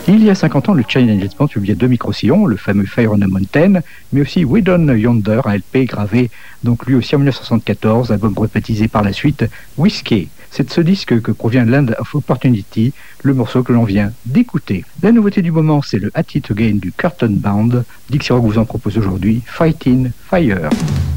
Il y a 50 ans, le Chinese Band publiait deux micro-sillons, le fameux Fire on a Mountain, mais aussi We Down Yonder, un LP gravé, donc lui aussi en 1974, album rebaptisé par la suite Whiskey. C'est de ce disque que provient Land of Opportunity, le morceau que l'on vient d'écouter. La nouveauté du moment, c'est le At It Again du Curtain Band. Dixie Rock vous en propose aujourd'hui Fighting Fire.